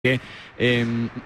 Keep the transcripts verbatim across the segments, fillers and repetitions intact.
que eh,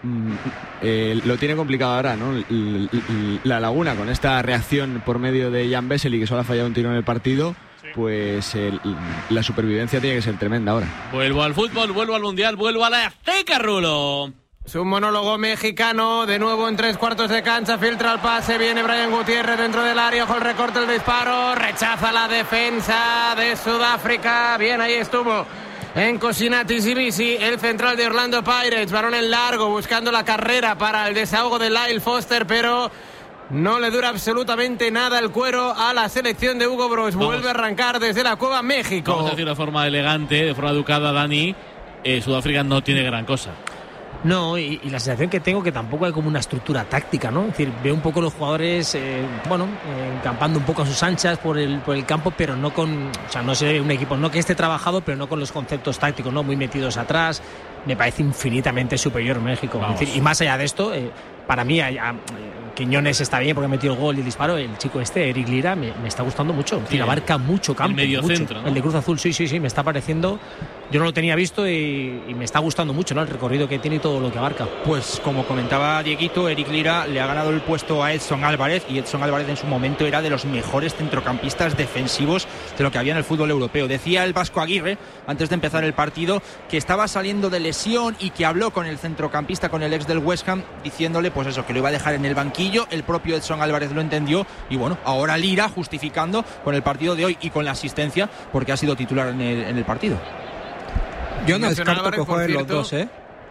eh, lo tiene complicado ahora, ¿no? La Laguna, con esta reacción por medio de Jan Vesely, que solo ha fallado un tiro en el partido, pues el, la supervivencia tiene que ser tremenda ahora. Vuelvo al fútbol, vuelvo al mundial, vuelvo a la Azteca, Rulo. Es un monólogo mexicano, de nuevo en tres cuartos de cancha, filtra el pase, viene Brian Gutiérrez dentro del área, ojo el recorte, el disparo, rechaza la defensa de Sudáfrica, bien, ahí estuvo en Kosinati Sibisi, el central de Orlando Pirates, balón en largo, buscando la carrera para el desahogo de Lyle Foster, pero no le dura absolutamente nada el cuero a la selección de Hugo Broos. Vuelve Vamos. a arrancar desde la cueva México. Vamos a decir de forma elegante, de forma educada, Dani, eh, Sudáfrica no tiene gran cosa. No, y, y la sensación que tengo que tampoco hay como una estructura táctica, ¿no? Es decir, veo un poco los jugadores, eh, bueno, eh, encampando un poco a sus anchas por el, por el campo, pero no con, o sea, no sé, un equipo, no que esté trabajado, pero no con los conceptos tácticos, ¿no? Muy metidos atrás. Me parece infinitamente superior México. Es decir, y más allá de esto, eh, para mí, allá, eh, Quiñones está bien porque ha metido el gol y el disparo. El chico este, Eric Lira, me, me está gustando mucho. Es decir, abarca mucho campo. El medio mucho. centro, ¿no? El de Cruz Azul, sí, sí, sí, me está pareciendo. Yo no lo tenía visto y, y me está gustando mucho, ¿no? El recorrido que tiene y todo lo que abarca. Pues como comentaba Dieguito, Eric Lira le ha ganado el puesto a Edson Álvarez, y Edson Álvarez en su momento era de los mejores centrocampistas defensivos de lo que había en el fútbol europeo. Decía el Vasco Aguirre, antes de empezar el partido, que estaba saliendo de lesión y que habló con el centrocampista, con el ex del West Ham, diciéndole pues eso, que lo iba a dejar en el banquillo. El propio Edson Álvarez lo entendió y bueno, ahora Lira justificando con el partido de hoy y con la asistencia porque ha sido titular en el, en el partido. Yo no descarto que jueguen los dos, ¿eh?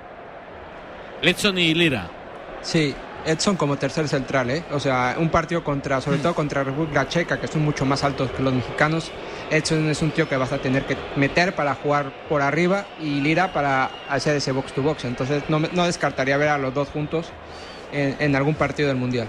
Edson y Lira. Sí, Edson como tercer central, ¿eh? O sea, un partido contra, sobre todo contra República Checa, que son mucho más altos que los mexicanos. Edson es un tío que vas a tener que meter para jugar por arriba y Lira para hacer ese box to box. Entonces no, no descartaría ver a los dos juntos en, en algún partido del Mundial.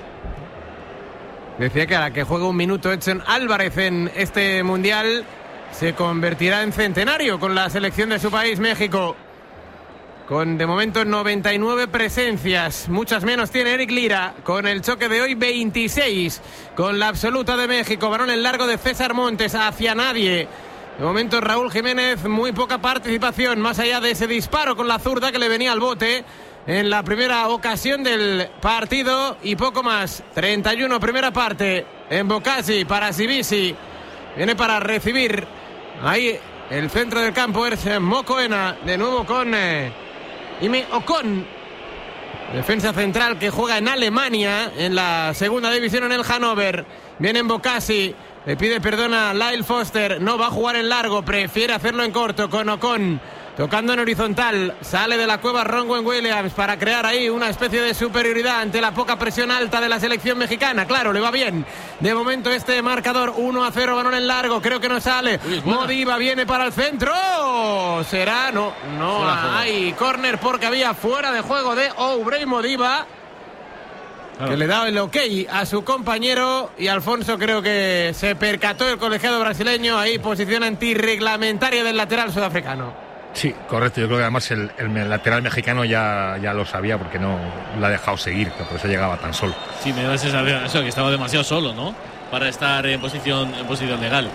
Decía que a la que juega un minuto Edson Álvarez en este Mundial se convertirá en centenario con la selección de su país, México. Con de momento noventa y nueve presencias, muchas menos tiene Eric Lira. Con el choque de hoy veintiséis, con la absoluta de México. Balón en largo de César Montes hacia nadie. De momento Raúl Jiménez, muy poca participación, más allá de ese disparo con la zurda que le venía al bote en la primera ocasión del partido y poco más. treinta y uno primera parte en Bocasi para Sibisi. Viene para recibir ahí el centro del campo, es Mokoena, de nuevo con eh, Ime Ocon, defensa central que juega en Alemania, en la segunda división en el Hannover. Viene en Bocasi, le pide perdón a Lyle Foster, no va a jugar en largo, prefiere hacerlo en corto con Ocon. Tocando en horizontal, sale de la cueva Ronwen Williams para crear ahí una especie de superioridad ante la poca presión alta de la selección mexicana. Claro, le va bien. De momento este marcador uno a cero, balón en largo, creo que no sale. Modiba viene para el centro. ¿Será? No, no hay córner porque había fuera de juego de Obrey Modiba. Claro. Que le da el ok a su compañero y Alfonso creo que se percató el colegiado brasileño. Ahí posición antirreglamentaria del lateral sudafricano. Sí, correcto. Yo creo que además el, el lateral mexicano ya, ya lo sabía porque no lo ha dejado seguir, que por eso llegaba tan solo. Sí, me da esa sensación eso, que estaba demasiado solo, ¿no? Para estar en posición, en posición legal.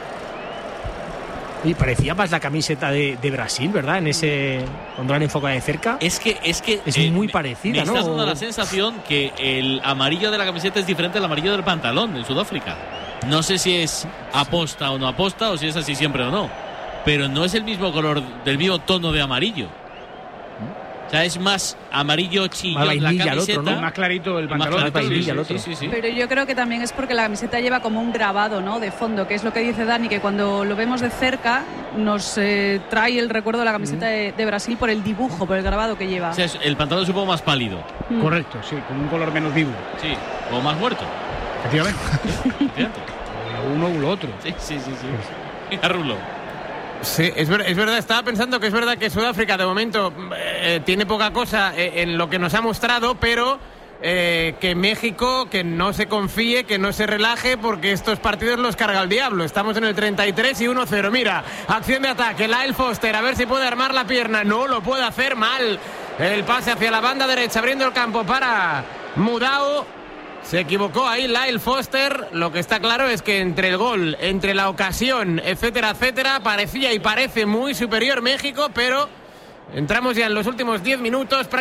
Y parecía más la camiseta de, de Brasil, ¿verdad? En ese, cuando la han enfocado de cerca. Es que es que es eh, muy me, parecida, me ¿no? Me está dando la sensación que el amarillo de la camiseta es diferente al amarillo del pantalón en Sudáfrica. No sé si es aposta o no aposta, o si es así siempre o no. Pero no es el mismo color, del mismo tono de amarillo. O sea, es más amarillo chillón la camiseta, otro, ¿no? Más clarito el pantalón, más clarito, sí, sí, el otro. Sí, sí, sí. Pero yo creo que también es porque la camiseta lleva como un grabado, ¿no? De fondo, que es lo que dice Dani, que cuando lo vemos de cerca nos eh, trae el recuerdo de la camiseta mm. de, de Brasil por el dibujo, por el grabado que lleva. O sea, el pantalón es un poco más pálido. Mm. Correcto, sí, con un color menos vivo. Sí, o más muerto. Efectivamente. Fíjate. O uno u lo otro. Sí, sí, sí, sí. Mira, Rulo. Sí, es, ver, es verdad, estaba pensando que es verdad que Sudáfrica de momento eh, tiene poca cosa eh, en lo que nos ha mostrado, pero eh, que México que no se confíe, que no se relaje, porque estos partidos los carga el diablo. Estamos en el treinta y tres y uno cero. Mira, acción de ataque, Lyle Foster, a ver si puede armar la pierna. No lo puede hacer, mal. El pase hacia la banda derecha, abriendo el campo para Mudao. Se equivocó ahí Lyle Foster. Lo que está claro es que entre el gol, entre la ocasión, etcétera, etcétera, parecía y parece muy superior México, pero Entramos ya en los últimos diez minutos.